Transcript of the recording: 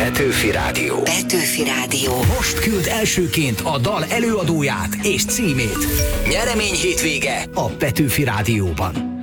Petőfi Rádió. Petőfi Rádió. Most küld elsőként a dal előadóját és címét. Nyeremény hétvége a Petőfi Rádióban.